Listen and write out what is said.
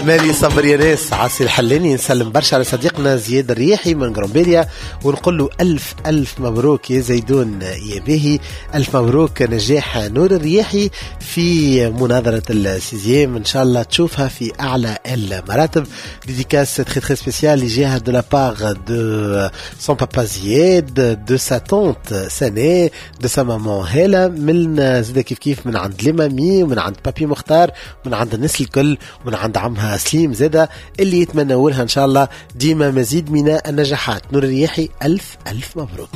مالي صبر يا ناس. عاصي الحلاني نسلم برشا على صديقنا زياد الرياحي من غرومبيليا ونقول له ألف ألف مبروك يا زيدون يا باهي. ألف مبروك نجاح نور الرياحي في مناظرة السيزيام، إن شاء الله تشوفها في أعلى المراتب. ديديكاس تري تري سبيسيال اللي جاها دو لا باغ دو سون بابا زياد، دو سا تونت سنة، دو سا مامان هالة، من زيدا كيف من عند لمامي ومن عند بابي مختار ومن عند الناس الكل ومن عند عمها سليم زاده اللي يتمنوا لها ان شاء الله ديما مزيد من النجاحات. نور الرياحي ألف ألف مبروك.